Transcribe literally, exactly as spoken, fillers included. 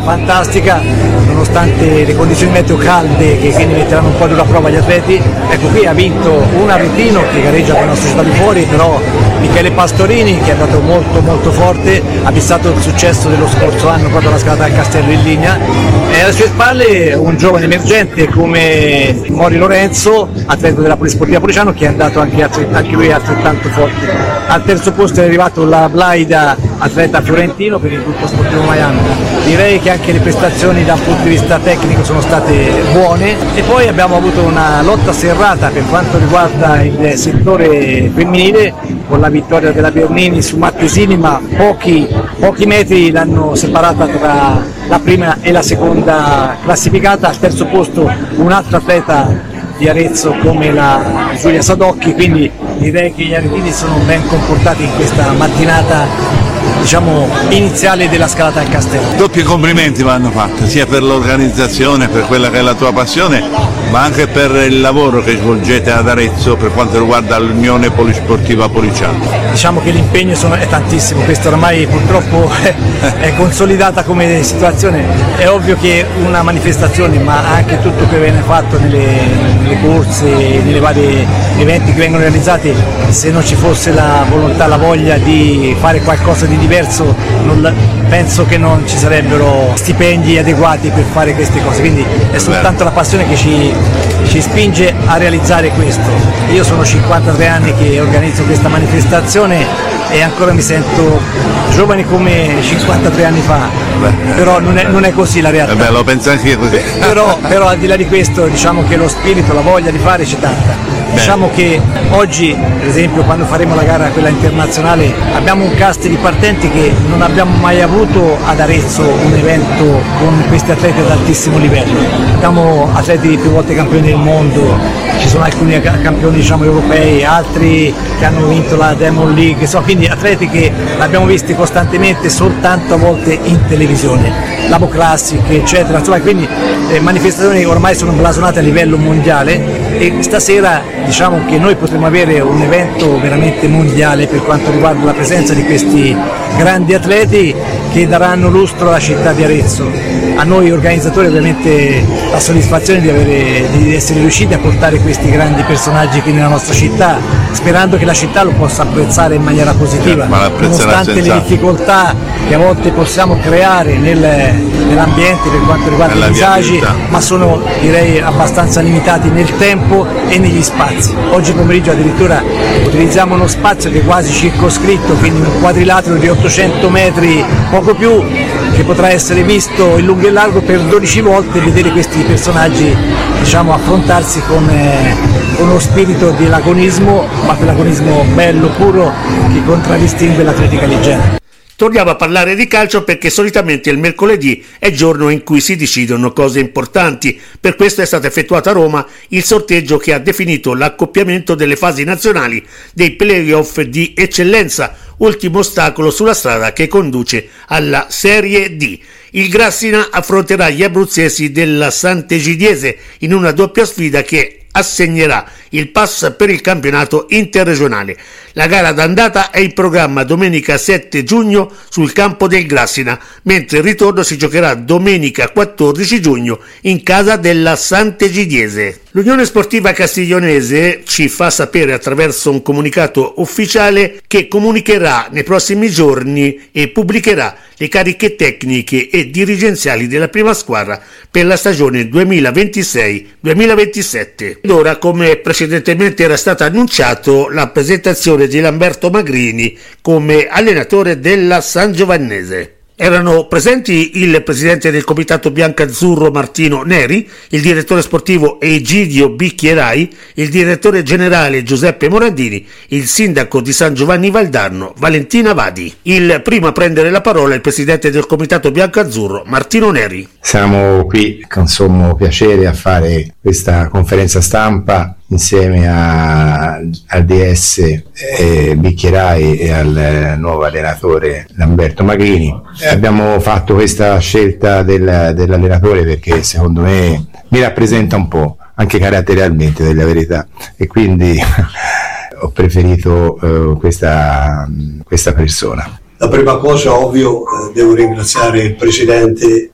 fantastica nonostante le condizioni meteo calde che quindi metteranno un po' dura prova gli atleti. Ecco, qui ha vinto un arretino che gareggia con la nostra città di fuori, però Michele Pastorini, che è andato molto molto forte, ha fissato il successo dello scorso anno proprio alla scalata del Castello in linea, e alle sue spalle un giovane emergente come Mori Lorenzo, atleta della Polisportiva Policiano, che è andato anche, anche lui altrettanto forte. Al terzo posto è arrivato la Blaida, atleta fiorentino per il gruppo sportivo Miami. Direi che anche le prestazioni dal punto di vista tecnico sono state buone, e poi abbiamo avuto una lotta serrata per quanto riguarda il settore femminile, con la vittoria della Bernini su Mattesini, ma pochi, pochi metri l'hanno separata tra la prima e la seconda classificata. Al terzo posto un'altra atleta di Arezzo come la Giulia Sadocchi, quindi direi che gli aretini sono ben comportati in questa mattinata, diciamo, iniziale della scalata al Castello. Doppi complimenti vanno fatti, sia per l'organizzazione, per quella che è la tua passione, ma anche per il lavoro che svolgete ad Arezzo per quanto riguarda l'Unione Polisportiva Policiano. Diciamo che l'impegno sono, è tantissimo, questo ormai purtroppo è, è consolidata come situazione. È ovvio che una manifestazione, ma anche tutto che viene fatto nelle, nelle corse, nei vari eventi che vengono realizzati, se non ci fosse la volontà, la voglia di fare qualcosa di diverso, non, penso che non ci sarebbero stipendi adeguati per fare queste cose, quindi è soltanto la passione che ci, ci spinge a realizzare questo. Io sono cinquantatré anni che organizzo questa manifestazione e ancora mi sento giovane come cinquantatré anni fa. Beh, però non è, non è così la realtà. Beh, lo penso anch'io così. Però, però al di là di questo, diciamo che lo spirito, la voglia di fare c'è tanta. Diciamo che oggi, per esempio, quando faremo la gara quella internazionale, abbiamo un cast di partenti che non abbiamo mai avuto ad Arezzo, un evento con questi atleti ad altissimo livello. Abbiamo atleti più volte campioni del mondo, ci sono alcuni campioni, diciamo, europei, altri che hanno vinto la Diamond League, insomma, quindi atleti che abbiamo visti costantemente soltanto a volte in televisione, Labo Classic, eccetera, insomma, quindi eh, manifestazioni che ormai sono blasonate a livello mondiale, e stasera diciamo che noi potremo avere un evento veramente mondiale per quanto riguarda la presenza di questi grandi atleti che daranno lustro alla città di Arezzo. A noi organizzatori ovviamente la soddisfazione di, avere, di essere riusciti a portare questi grandi personaggi qui nella nostra città, sperando che la città lo possa apprezzare in maniera positiva, nonostante le difficoltà che a volte possiamo creare nel, nell'ambiente per quanto riguarda i disagi, ma sono, direi, abbastanza limitati nel tempo e negli spazi. Oggi pomeriggio addirittura utilizziamo uno spazio che è quasi circoscritto, quindi un quadrilatero di ottocento metri, poco più, che potrà essere visto in lungo e largo per dodici volte, e vedere questi personaggi, diciamo, affrontarsi con, eh, con uno spirito di l'agonismo, ma quell'agonismo bello, puro, che contraddistingue l'atletica leggera. Torniamo a parlare di calcio perché solitamente il mercoledì è il giorno in cui si decidono cose importanti. Per questo è stato effettuato a Roma il sorteggio che ha definito l'accoppiamento delle fasi nazionali dei play-off di eccellenza, ultimo ostacolo sulla strada che conduce alla Serie D. Il Grassina affronterà gli abruzzesi della Sant'Egidiese in una doppia sfida che assegnerà il pass per il campionato interregionale. La gara d'andata è in programma domenica sette giugno sul campo del Grassina, mentre il ritorno si giocherà domenica quattordici giugno in casa della Sant'Egidiese. L'Unione Sportiva Castiglionese ci fa sapere attraverso un comunicato ufficiale che comunicherà nei prossimi giorni e pubblicherà le cariche tecniche e dirigenziali della prima squadra per la stagione duemilaventisei duemilaventisette. Ed ora, come precedentemente era stato annunciato, la presentazione di Lamberto Magrini come allenatore della Sangiovannese. Erano presenti il presidente del comitato biancazzurro Martino Neri, il direttore sportivo Egidio Bicchierai, il direttore generale Giuseppe Morandini, il sindaco di San Giovanni Valdarno Valentina Vadi. Il primo a prendere la parola è il presidente del comitato biancazzurro Martino Neri. Siamo qui con sommo piacere a fare questa conferenza stampa insieme a, al D S eh, Bicchierai e al eh, nuovo allenatore Lamberto Magrini. Eh. Abbiamo fatto questa scelta del, dell'allenatore perché secondo me mi rappresenta un po', anche caratterialmente, della verità, e quindi ho preferito eh, questa, questa persona. La prima cosa, ovvio, eh, devo ringraziare il presidente